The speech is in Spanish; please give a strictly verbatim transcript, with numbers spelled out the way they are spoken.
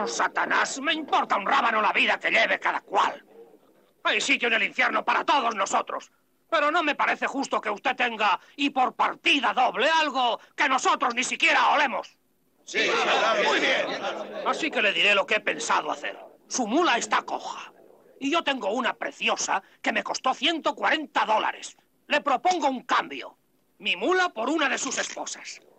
por Satanás, me importa un rábano la vida que lleve cada cual. Hay sitio en el infierno para todos nosotros. Pero no me parece justo que usted tenga, y por partida doble, algo que nosotros ni siquiera olemos. Sí, claro. Muy bien. Así que le diré lo que he pensado hacer. Su mula está coja. Y yo tengo una preciosa que me costó ciento cuarenta dólares. Le propongo un cambio. Mi mula por una de sus esposas.